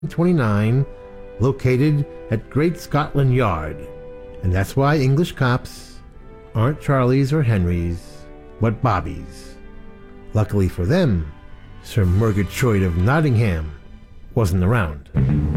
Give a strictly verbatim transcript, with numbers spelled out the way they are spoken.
twenty-nine, located at Great Scotland Yard. And that's why English cops aren't Charlies or Henrys, but Bobbies. Luckily for them, Sir Murgatroyd of Nottingham wasn't around.